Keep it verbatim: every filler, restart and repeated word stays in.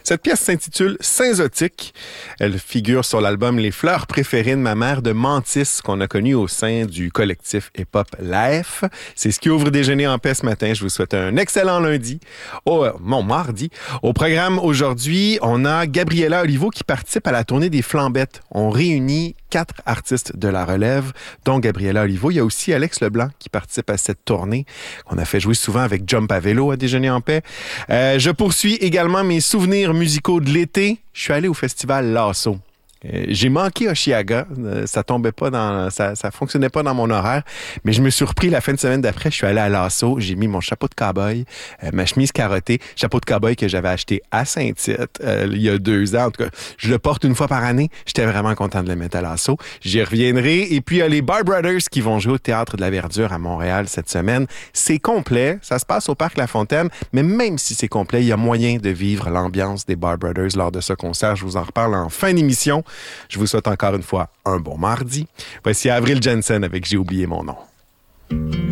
Cette pièce s'intitule Synzotique. Elle figure sur l'album Les fleurs préférées de ma mère de Mantis, qu'on a connu au sein du collectif hip-hop Life. C'est ce qui ouvre Déjeuner en paix ce matin. Je vous souhaite un excellent lundi. Oh, mon mardi. Au programme aujourd'hui, on a Gabriella Olivo qui participe à la tournée des Flambettes. On réunit quatre artistes de la relève, dont Gabriella Olivo. Il y a aussi Alex Leblanc qui participe à cette tournée qu'on a fait jouer souvent avec Jump à vélo à Déjeuner en paix. Euh, je poursuis également mes souvenirs musicaux de l'été. Je suis allé au festival Lasso. Euh, j'ai manqué Oshiaga, euh, ça tombait pas dans, ça, ça fonctionnait pas dans mon horaire, mais je me suis repris la fin de semaine d'après. Je suis allé à Lasso, j'ai mis mon chapeau de cow-boy, euh, ma chemise carottée, chapeau de cow-boy que j'avais acheté à Saint-Tite euh, il y a deux ans. En tout cas, je le porte une fois par année. J'étais vraiment content de le mettre à Lasso. J'y reviendrai. Et puis il y a les Bar Brothers qui vont jouer au Théâtre de la Verdure à Montréal cette semaine. C'est complet, ça se passe au Parc La Fontaine, mais même si c'est complet, il y a moyen de vivre l'ambiance des Bar Brothers lors de ce concert. Je vous en reparle en fin d'émission. Je vous souhaite encore une fois un bon mardi. Voici Avril Jensen avec J'ai oublié mon nom.